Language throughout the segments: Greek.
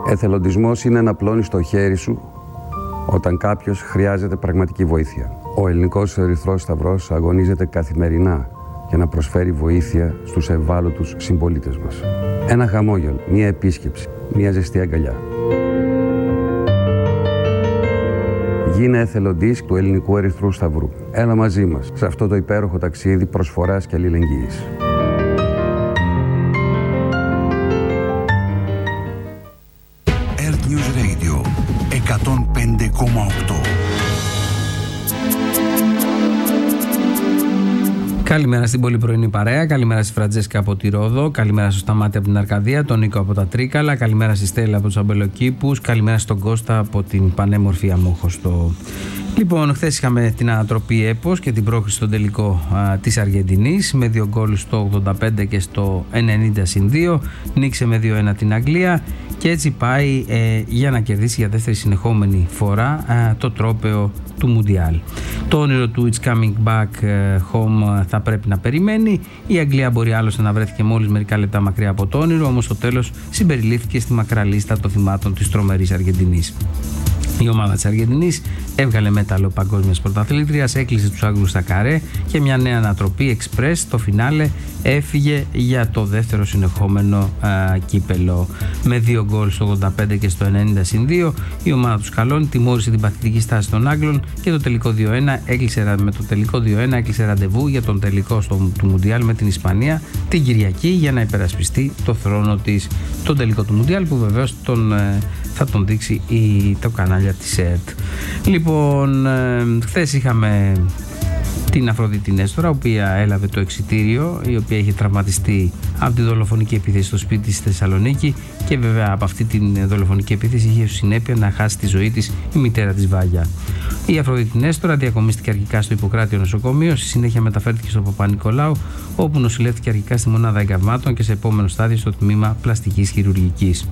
Εθελοντισμός είναι να πλώνεις το χέρι σου όταν κάποιος χρειάζεται πραγματική βοήθεια. Ο Ελληνικός Ερυθρός Σταυρός αγωνίζεται καθημερινά για να προσφέρει βοήθεια στους ευάλωτους συμπολίτες μας. Ένα χαμόγελο, μία επίσκεψη, μία ζεστή αγκαλιά. Γίνε εθελοντής του Ελληνικού Ερυθρού Σταυρού. Έλα μαζί μας σε αυτό το υπέροχο ταξίδι προσφοράς και αλληλεγγύης. Earth News Radio 105,8. Καλημέρα στην πολύ πρωινή παρέα, καλημέρα στη Φραντζέσκα από τη Ρόδο, καλημέρα στο Σταμάτη από την Αρκαδία, τον Νίκο από τα Τρίκαλα, καλημέρα στη Στέλλα από τους Αμπελοκήπους, καλημέρα στον Κώστα από την πανέμορφη Αμόχωστο. Λοιπόν, χθες είχαμε την ανατροπή ΕΠΟΣ και την πρόκριση στον τελικό της Αργεντινής με 2 γκολ στο 85 και στο 90-2. Νίκησε με 2-1 την Αγγλία και έτσι πάει για να κερδίσει για δεύτερη συνεχόμενη φορά το τρόπαιο του Μουντιάλ. Το όνειρο του It's Coming Back Home θα πρέπει να περιμένει. Η Αγγλία μπορεί άλλωστε να βρέθηκε μόλις μερικά λεπτά μακριά από το όνειρο, όμως στο τέλος συμπεριλήφθηκε στη μακρά λίστα των θυμάτων της τρομερής Αργεντινής. Η ομάδα της Αργεντινής έβγαλε μέταλλο παγκόσμιας πρωταθλήτριας, έκλεισε τους Άγγλους στα καρέ και μια νέα ανατροπή εξπρές στο φινάλε έφυγε για το δεύτερο συνεχόμενο κύπελο. Με 2 γκολ στο 85 και στο 90-2 η ομάδα του Σκαλών τιμώρησε την παθητική στάση των Άγγλων και το τελικό 2-1 με το τελικό 2-1 έκλεισε ραντεβού για τον τελικό του Μουντιάλ με την Ισπανία την Κυριακή για να υπερασπιστεί το θρόνο της. Τον τελικό του Μουντιάλ που βεβαίως θα τον δείξει το κανάλια της ΕΡΤ. Λοιπόν, χθες είχαμε την Αφροδίτη Νέστορα, η οποία έλαβε το εξιτήριο, η οποία είχε τραυματιστεί από τη δολοφονική επίθεση στο σπίτι της στη Θεσσαλονίκη και βέβαια από αυτή την δολοφονική επίθεση είχε συνέπεια να χάσει τη ζωή της η μητέρα της Βάγια. Η Αφροδίτη Νέστορα διακομίστηκε αρχικά στο Ιπποκράτιο νοσοκομείο, στη συνέχεια μεταφέρθηκε στο Παπα-Νικολάου, όπου νοσηλεύτηκε αρχικά στη μονάδα εγκαυμάτων και σε επόμενο στάδιο στο τμήμα πλαστικής χειρουργικής.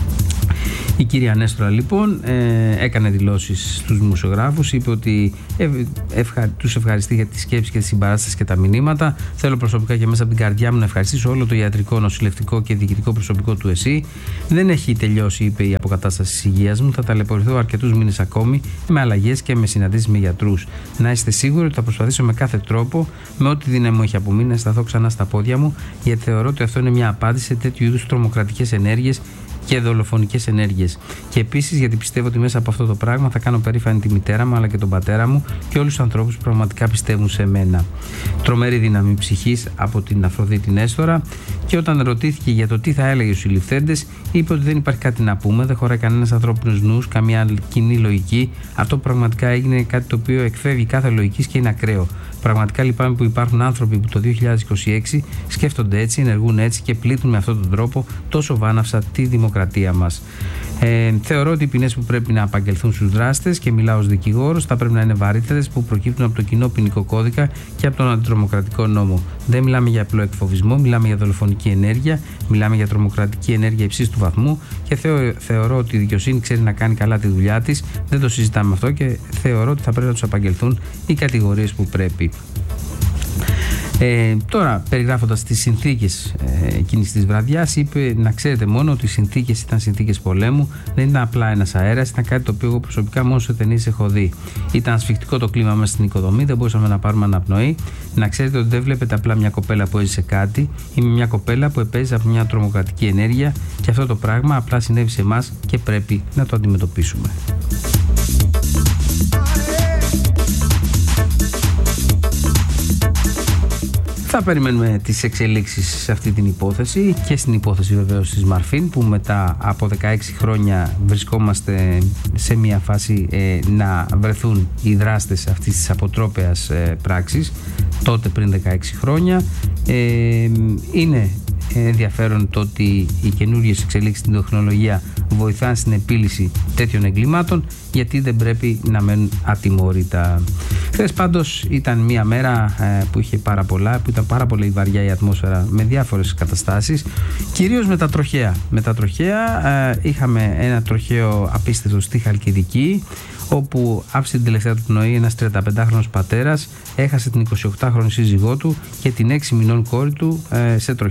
Η κυρία Νέστορα λοιπόν έκανε δηλώσεις στους δημοσιογράφους, είπε ότι τους ευχαριστεί για τη σκέψη και τη συμπαράσταση και τα μηνύματα. Θέλω προσωπικά και μέσα από την καρδιά μου να ευχαριστήσω όλο το ιατρικό, νοσηλευτικό και διοικητικό προσωπικό του ΕΣΥ. Δεν έχει τελειώσει, είπε, η αποκατάσταση της υγείας μου. Θα ταλαιπωρηθώ αρκετούς μήνες ακόμη με αλλαγές και με συναντήσεις με γιατρούς. Να είστε σίγουροι ότι θα προσπαθήσω με κάθε τρόπο, με ό,τι δύναμη μου έχει απομείνει, να σταθώ ξανά στα πόδια μου, γιατί θεωρώ ότι αυτό είναι μια απάντηση σε τέτοιου είδους τρομοκρατικές ενέργειες και δολοφονικές ενέργειες. Και επίσης γιατί πιστεύω ότι μέσα από αυτό το πράγμα θα κάνω περήφανη τη μητέρα μου αλλά και τον πατέρα μου και όλους τους ανθρώπους που πραγματικά πιστεύουν σε μένα. Τρομερή δύναμη ψυχής από την Αφροδίτη Νέστορα. Και όταν ρωτήθηκε για το τι θα έλεγε στους συλληφθέντες, είπε ότι δεν υπάρχει κάτι να πούμε, δεν χωράει κανένας ανθρώπινος νους, καμία κοινή λογική. Αυτό που πραγματικά έγινε είναι κάτι το οποίο εκφεύγει κάθε λογικής και είναι ακραίο. Πραγματικά λυπάμαι που υπάρχουν άνθρωποι που το 2026 σκέφτονται έτσι, ενεργούν έτσι και πλήττουν με αυτόν τον τρόπο τόσο βάναυσα τη δημοκρατία μας. Θεωρώ ότι οι ποινές που πρέπει να απαγγελθούν στους δράστες, και μιλάω ως δικηγόρος, θα πρέπει να είναι βαρύτερες, που προκύπτουν από το κοινό ποινικό κώδικα και από τον αντιτρομοκρατικό νόμο. Δεν μιλάμε για απλό εκφοβισμό, μιλάμε για δολοφονική ενέργεια, μιλάμε για τρομοκρατική ενέργεια υψής του βαθμού και θεωρώ ότι η δικαιοσύνη ξέρει να κάνει καλά τη δουλειά της. Δεν το συζητάμε αυτό και θεωρώ ότι θα πρέπει να τους απαγγελθούν οι κατηγορίες που πρέπει. Τώρα, περιγράφοντας τις συνθήκες εκείνης της βραδιάς, είπε να ξέρετε μόνο ότι οι συνθήκες ήταν συνθήκες πολέμου, δεν ήταν απλά ένας αέρας, ήταν κάτι το οποίο εγώ προσωπικά μόνο σε ταινίες έχω δει. Ήταν ασφιχτικό το κλίμα μέσα στην οικοδομή, δεν μπορούσαμε να πάρουμε αναπνοή. Να ξέρετε ότι δεν βλέπετε απλά μια κοπέλα που έζησε κάτι, είναι μια κοπέλα που επέζησε από μια τρομοκρατική ενέργεια και αυτό το πράγμα απλά συνέβη σε εμάς και πρέπει να το αντιμετωπίσουμε. Θα περιμένουμε τις εξελίξεις σε αυτή την υπόθεση και στην υπόθεση βεβαίως της Μαρφίν, που μετά από 16 χρόνια βρισκόμαστε σε μια φάση να βρεθούν οι δράστες αυτής της αποτρόπαιας πράξης, τότε πριν 16 χρόνια. Είναι ενδιαφέρον το ότι οι καινούργιες εξελίξεις στην τεχνολογία βοηθάνε στην επίλυση τέτοιων εγκλημάτων, γιατί δεν πρέπει να μένουν ατιμόρυτα. Χθες πάντως ήταν μια μέρα που είχε πάρα πολλά, που ήταν πάρα πολύ βαριά η ατμόσφαιρα με διάφορες καταστάσεις, κυρίως με τα τροχαία. Με τα τροχαία είχαμε ένα τροχαίο απίστευτο στη Χαλκιδική, όπου άφησε την τελευταία του πνοή ένας 35χρονος πατέρας, έχασε την 28χρονη σύζυγό του και την 6 μηνών κόρη του σε τροχαίο στη Χαλκιδική.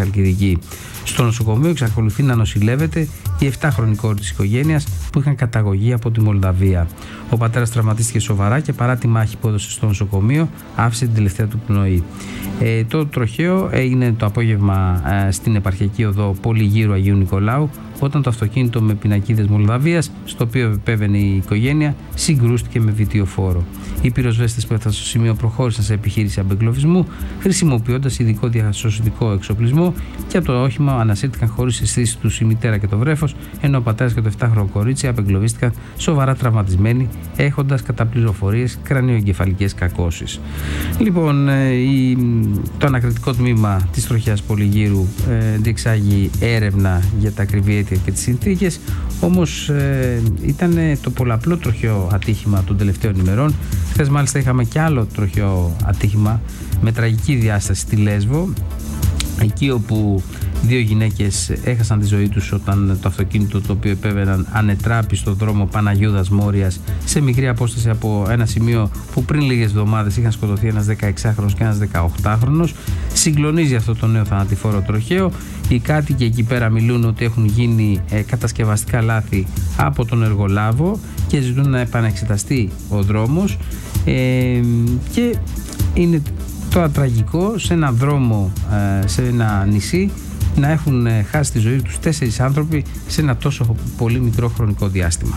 Χαλκιδική. Στο νοσοκομείο εξακολουθεί να νοσηλεύεται η 7χρονη κόρη της οικογένειας που είχαν καταγωγή από τη Μολδαβία. Ο πατέρας τραυματίστηκε σοβαρά και παρά τη μάχη που έδωσε στο νοσοκομείο, άφησε την τελευταία του πνοή. Το τροχαίο έγινε το απόγευμα στην επαρχιακή οδό Πολυγύρου Αγίου Νικολάου, όταν το αυτοκίνητο με πινακίδες Μολδαβίας, στο οποίο επέβαινε η οικογένεια, συγκρούστηκε με βιτιοφόρο. Οι πυροσβέστες που έφτασαν στο σημείο προχώρησαν σε επιχείρηση αμπεγκλωβισμού, χρησιμοποιώντας ειδικό διασωστικό εξοπλισμό, και από το όχημα ανασύρθηκαν χωρίς αισθήσεις τους η μητέρα και το βρέφος, ενώ ο πατέρας και το 7χρονο κορίτσι απεγκλωβίστηκαν σοβαρά τραυματισμένοι, έχοντας κατά πληροφορίες κρανιοεγκεφαλικές κακώσεις. Λοιπόν, το ανακριτικό τμήμα της τροχιάς Πολυγύρου διεξάγει έρευνα για τα ακριβή αίτια και τις συνθήκες, όμως ήταν το πολλαπλό τροχαίο ατύχημα των τελευταίων ημερών. Χθες μάλιστα είχαμε και άλλο τροχαίο ατύχημα με τραγική διάσταση στη Λέσβο, εκεί όπου 2 γυναίκες έχασαν τη ζωή τους όταν το αυτοκίνητο το οποίο επέβαιναν ανετράπη στο δρόμο Παναγιούδας Μόριας, σε μικρή απόσταση από ένα σημείο που πριν λίγες εβδομάδες είχαν σκοτωθεί ένας 16χρονος και ένας 18χρονος. Συγκλονίζει αυτό το νέο θανατηφόρο τροχαίο. Οι κάτοικοι εκεί πέρα μιλούν ότι έχουν γίνει κατασκευαστικά λάθη από τον εργολάβο και ζητούν να επανεξεταστεί ο δρόμος, και είναι το τραγικό σε ένα δρόμο, σε ένα νησί, να έχουν χάσει τη ζωή τους 4 άνθρωποι σε ένα τόσο πολύ μικρό χρονικό διάστημα.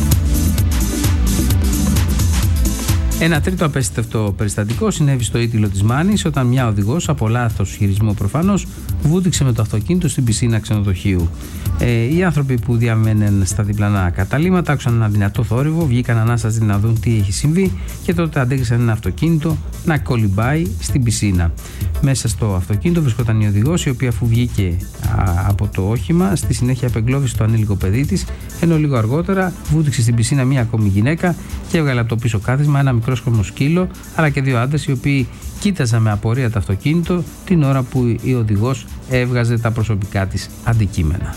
Ένα τρίτο απαίσθητο περιστατικό συνέβη στο Ήτυλο της Μάνης, όταν μια οδηγός, από λάθος χειρισμό προφανώς, βούτυξε με το αυτοκίνητο στην πισίνα ξενοδοχείου. Οι άνθρωποι που διαμέναν στα διπλανά καταλύματα άκουσαν ένα δυνατό θόρυβο, βγήκαν ανάσταση να δουν τι έχει συμβεί, και τότε αντέγρισαν ένα αυτοκίνητο να κολυμπάει στην πισίνα. Μέσα στο αυτοκίνητο βρισκόταν η οδηγός, η οποία, αφού βγήκε από το όχημα, στη συνέχεια απεγκλώβησε το ανήλικο παιδί της, ενώ λίγο αργότερα βούτυξε στην πισίνα μια ακόμη γυναίκα και έβγαλε από το πίσω κάθισμα ένα μικρόσχομο σκύλο, αλλά και 2 άντρες, οι οποίοι κοίταζαν με απορία το αυτοκίνητο την ώρα που η οδηγός έβγαζε τα προσωπικά της αντικείμενα.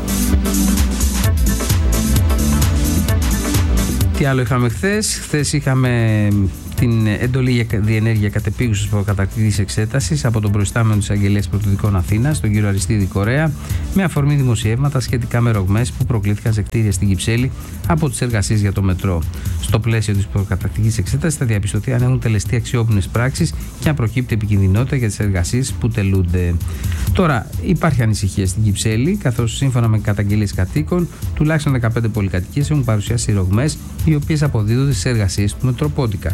Τι άλλο είχαμε χθες? Χθες είχαμε την εντολή για διενέργεια κατεπίγουσας προκαταρκτικής εξέτασης από τον προϊστάμενο της Αγγελίας Πρωτοδικών Αθήνας, τον κύριο Αριστίδη Κορέα, με αφορμή δημοσιεύματα σχετικά με ρογμές που προκλήθηκαν σε κτίρια στην Κυψέλη από τις εργασίες για το μετρό. Στο πλαίσιο της προκαταρκτικής εξέτασης θα διαπιστωθεί αν έχουν τελεστεί αξιόπινες πράξεις και αν προκύπτει επικινδυνότητα για τις εργασίες που τελούνται. Τώρα, υπάρχει ανησυχία στην Κυψέλη, καθώς σύμφωνα με καταγγελίες κατοίκων, τουλάχιστον 15 πολυκατοικίες έχουν παρουσιάσει ρογμές, οι οποίες αποδίδονται στις εργασίες του Μετροπόντικα.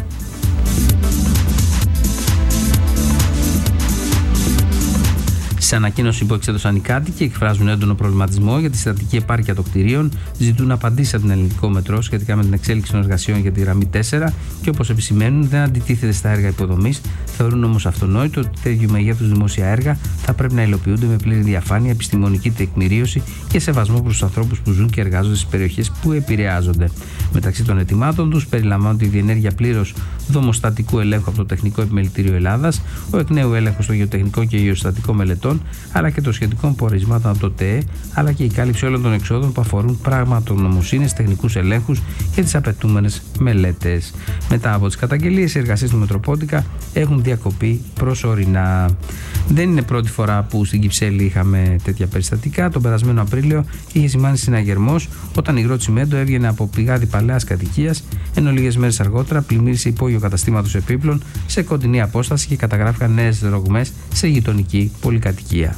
Σε ανακοίνωση που εξέδωσαν οι κάτοικοι, εκφράζουν έντονο προβληματισμό για τη στατική επάρκεια των κτηρίων, ζητούν απαντήσεις από την Ελληνικό Μετρό σχετικά με την εξέλιξη των εργασιών για τη γραμμή 4 και, όπως επισημαίνουν, δεν αντιτίθεται στα έργα υποδομής. Θεωρούν όμως αυτονόητο ότι τέτοιου μεγέθους δημόσια έργα θα πρέπει να υλοποιούνται με πλήρη διαφάνεια, επιστημονική τεκμηρίωση και σεβασμό προς τους ανθρώπους που ζουν και εργάζονται στις περιοχές που επηρεάζονται. Μεταξύ των αιτημάτων τους περιλαμβάνονται η διενέργεια πλήρως δομοστατικού ελέγχου από το Τεχνικό Επιμελητήριο Ελλάδας, ο εκ νέου έλεγχος των γεωτεχνικών και γεωστατικών μελετών, αλλά και των σχετικών πορισμάτων από το ΤΕΕ, αλλά και η κάλυψη όλων των εξόδων που αφορούν πραγματογνωμοσύνες, τεχνικούς ελέγχους και τις απαιτούμενες μελέτες. Μετά από τις καταγγελίες, οι εργασίες του Μετροπόντικα έχουν διακοπεί προσωρινά. Δεν είναι πρώτη φορά που στην Κυψέλη είχαμε τέτοια περιστατικά. Τον περασμένο Απρίλιο είχε σημάνει συναγερμός όταν η υγρό τσιμέντο έβγαινε από πηγάδι παλαιάς κατοικίας, ενώ λίγες μέρες αργότερα πλημμύρισε υπόγειο καταστήματος επίπλων σε κοντινή απόσταση και καταγράφηκαν νέες ρογμές σε γειτονική πολυκατοικία.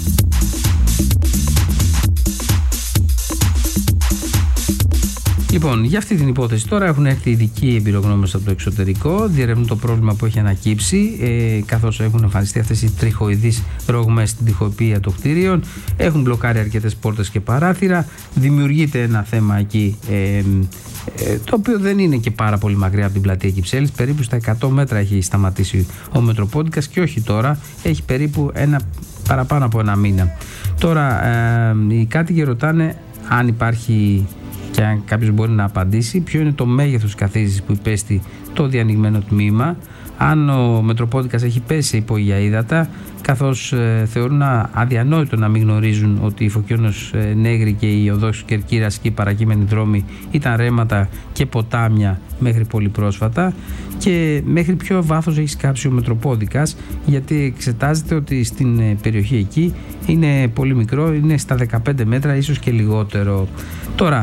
Λοιπόν, για αυτή την υπόθεση τώρα έχουν έρθει ειδικοί εμπειρογνώμονες από το εξωτερικό, διερευνούν το πρόβλημα που έχει ανακύψει, καθώς έχουν εμφανιστεί αυτές οι τριχοειδείς ρογμές στην τοιχοποιία των κτίριων, έχουν μπλοκάρει αρκετές πόρτες και παράθυρα, δημιουργείται ένα θέμα εκεί, το οποίο δεν είναι και πάρα πολύ μακριά από την πλατεία Κυψέλης, περίπου στα 100 μέτρα έχει σταματήσει ο Μετροπόντικας και όχι τώρα, έχει περίπου παραπάνω από ένα μήνα. Τώρα οι κάτοικοι ρωτάνε αν υπάρχει και αν κάποιος μπορεί να απαντήσει ποιο είναι το μέγεθος καθίζησης που υπέστη το διανοιγμένο τμήμα αν ο Μετροπόντικας έχει πέσει υπό ύδατα, καθώς θεωρούν αδιανόητο να μην γνωρίζουν ότι η Φωκίωνος Νέγρη και η οδός Κερκύρας και οι παρακείμενοι δρόμοι ήταν ρέματα και ποτάμια μέχρι πολύ πρόσφατα, και μέχρι ποιο βάθος έχει σκάψει ο Μετροπόντικας, γιατί εξετάζεται ότι στην περιοχή εκεί είναι πολύ μικρό, είναι στα 15 μέτρα, ίσως και λιγότερο. Τώρα,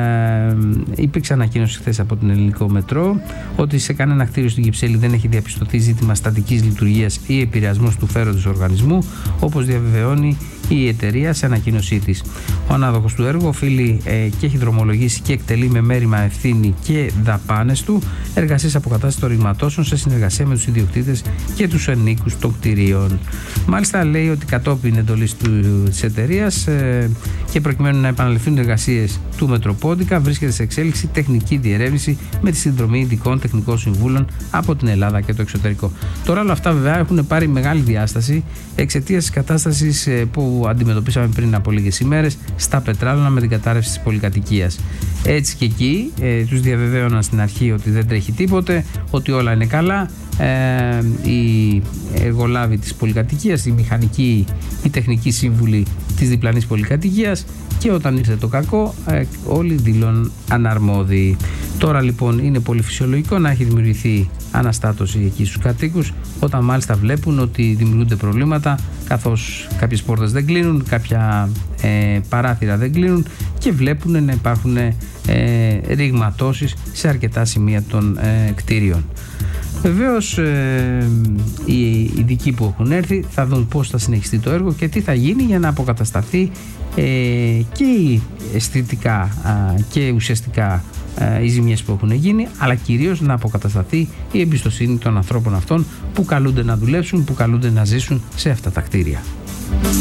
υπήρξε ανακοίνωση χθες από την Ελληνικό Μετρό ότι σε κανένα κτίριο στην Κυψέλη δεν έχει διαπιστωθεί ζήτημα στατικής λειτουργίας ή επηρεασμός του φέροντος οργανισμού, όπως διαβεβαιώνει η εταιρεία σε ανακοίνωσή της. Ο ανάδοχος του έργου οφείλει και έχει δρομολογήσει και εκτελεί με μέριμνα ευθύνη και δαπάνες του εργασίες αποκατάστασης των ρηγματώσεων σε συνεργασία με τους ιδιοκτήτες και τους ενίκους των κτηρίων. Μάλιστα, λέει ότι κατόπιν εντολής της εταιρείας και προκειμένου να επαναληφθούν οι εργασίες του Μετροπόντικα, βρίσκεται σε εξέλιξη τεχνική διερεύνηση με τη συνδρομή ειδικών τεχνικών συμβούλων από την Ελλάδα και το εξωτερικό. Τώρα όλα αυτά βέβαια έχουν πάρει μεγάλη διάσταση εξαιτίας της κατάστασης που αντιμετωπίσαμε πριν από λίγες ημέρες στα Πετράλωνα με την κατάρρευση της πολυκατοικίας. Έτσι και εκεί τους διαβεβαίωναν στην αρχή ότι δεν τρέχει τίποτε, ότι όλα είναι καλά. Οι εργολάβοι της πολυκατοικίας, οι μηχανικοί, οι τεχνικοί σύμβουλοι της διπλανής πολυκατοικίας, και όταν ήρθε το κακό όλοι δηλώνουν αναρμόδιοι. Τώρα λοιπόν είναι πολύ φυσιολογικό να έχει δημιουργηθεί αναστάτωση εκεί στους κατοίκους, όταν μάλιστα βλέπουν ότι δημιουργούνται προβλήματα, καθώς κάποιες πόρτες δεν κλείνουν, κάποια παράθυρα δεν κλείνουν και βλέπουν να υπάρχουν ρηγματώσεις σε αρκετά σημεία των κτίριων. Βεβαίως οι ειδικοί που έχουν έρθει θα δουν πώς θα συνεχιστεί το έργο και τι θα γίνει για να αποκατασταθεί και αισθητικά και ουσιαστικά οι ζημιές που έχουν γίνει, αλλά κυρίως να αποκατασταθεί η εμπιστοσύνη των ανθρώπων αυτών που καλούνται να δουλέψουν, που καλούνται να ζήσουν σε αυτά τα κτίρια.